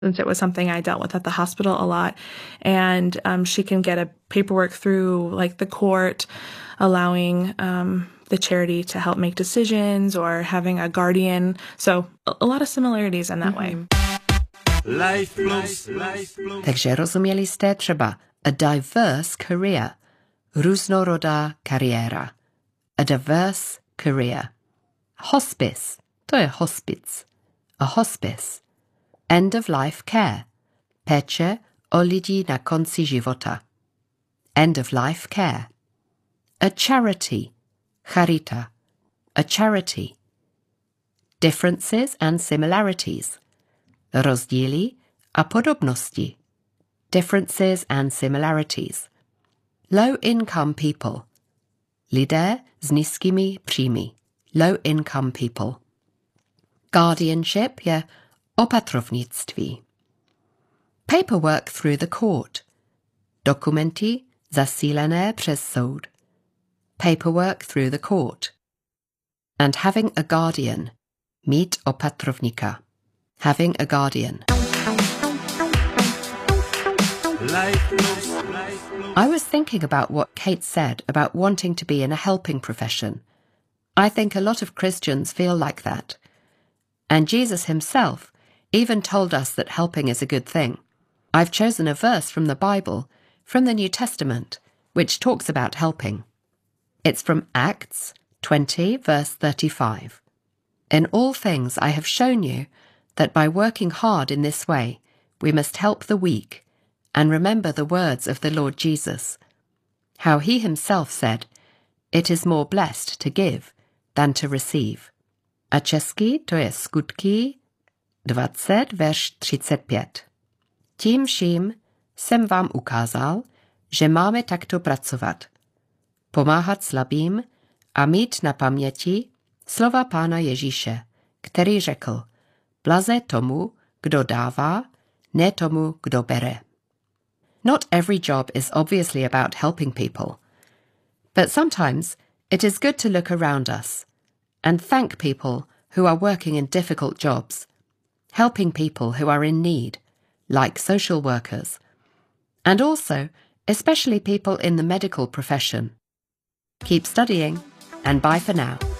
Since it was something I dealt with at the hospital a lot. And she can get a paperwork through like the court, allowing the charity to help make decisions or having a guardian. So a lot of similarities in that way. Takže rozuměli jste třeba a diverse career, různorodá kariéra. A diverse career. Hospice, to je hospic. A hospice. End of life care. Péče o lidi na konci života. End of life care. A charity. Charita. A charity. Differences and similarities. Rozdíly a podobnosti. Differences and similarities. Low income people. Lidé s nízkými příjmy. Low income people. Guardianship je opatrovnictví. Paperwork through the court. Dokumenty zasílené přes soud. Paperwork through the court. And having a guardian. Mít opatrovníka. Having a guardian. I was thinking about what Kate said about wanting to be in a helping profession. I think a lot of Christians feel like that. And Jesus himself even told us that helping is a good thing. I've chosen a verse from the Bible, from the New Testament, which talks about helping. It's from Acts 20, verse 35. In all things I have shown you that by working hard in this way, we must help the weak and remember the words of the Lord Jesus, how he himself said, "It is more blessed to give than to receive." A česky to je Skutky 20, verš 35. Tím vším jsem vám ukázal, že máme takto pracovat. Pomáhat slabým a mít na paměti slova Pána Ježíše, který řekl, blaze tomu, kdo dává, ne tomu, kdo bere. Not every job is obviously about helping people, but sometimes it is good to look around us and thank people who are working in difficult jobs, helping people who are in need, like social workers, and also especially people in the medical profession. Keep studying, and bye for now.